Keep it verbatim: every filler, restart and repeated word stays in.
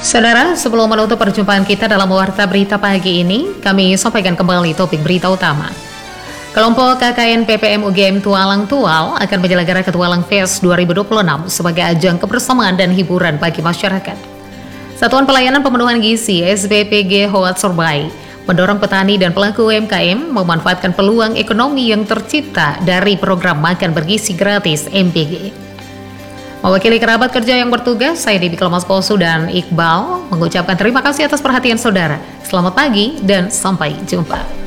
Saudara, sebelum menutup perjumpaan kita dalam Warta Berita pagi ini, kami sampaikan kembali topik berita utama. Kelompok K K N P P M U G M Tualang Tual akan menyelenggarakan Tualang Fest dua ribu dua puluh enam sebagai ajang kebersamaan dan hiburan bagi masyarakat. Satuan Pelayanan Pemenuhan Gizi S B P G Hoat Surbai mendorong petani dan pelaku U M K M memanfaatkan peluang ekonomi yang tercipta dari program makan bergizi gratis M B G. Mewakili kerabat kerja yang bertugas, saya Debbie Kelemas Posu dan Iqbal mengucapkan terima kasih atas perhatian saudara. Selamat pagi dan sampai jumpa.